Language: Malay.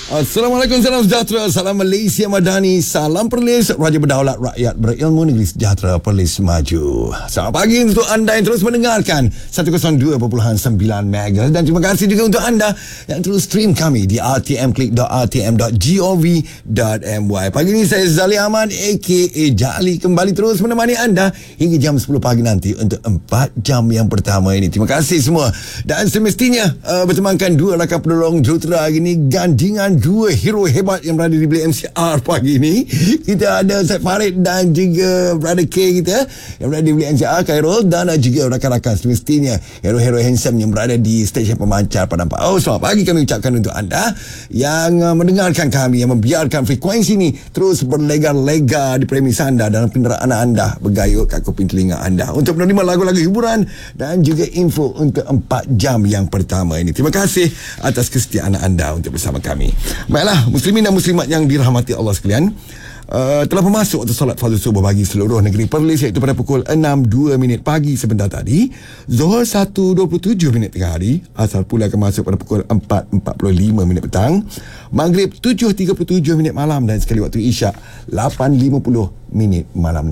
Assalamualaikum, salam sejahtera, salam Malaysia Madani, salam Perlis, Raja Berdaulat, rakyat berilmu, negeri sejahtera, Perlis maju. Selamat pagi untuk anda yang terus mendengarkan 102.9 MHz, dan terima kasih juga untuk anda yang terus stream kami di rtmklik.rtm.gov.my. Pagi ini saya Zali Ahmad aka Jali kembali terus menemani anda hingga jam 10 pagi nanti untuk 4 jam yang pertama ini. Terima kasih semua, dan semestinya bertemankan dua rakan penolong jurutera hari ini, gandingan dua hero hebat yang berada di bilik MCR pagi ini. Kita ada Ustaz Farid dan juga Brother K kita yang berada di bilik MCR, Khairul, dan juga rakan-rakan semestinya hero-hero handsome yang berada di stesen pemancar Padang Pau. Selamat pagi kami ucapkan untuk anda yang mendengarkan kami, yang membiarkan frekuensi ini terus berlega-lega di premis anda dalam kenderaan anda, bergayut kat kuping telinga anda untuk menerima lagu-lagu hiburan dan juga info untuk 4 jam yang pertama ini. Terima kasih atas kesetiaan anda untuk bersama kami. Baiklah, muslimin dan muslimat yang dirahmati Allah sekalian, telah memasuk waktu solat fardu subuh bagi seluruh negeri Perlis, iaitu pada pukul 6.02 pagi sebentar tadi, Zuhur 1.27 tengah hari, Asar pula akan masuk pada pukul 4.45 petang, Maghrib 7.37 malam, dan sekali waktu Isyak 8.50 malam.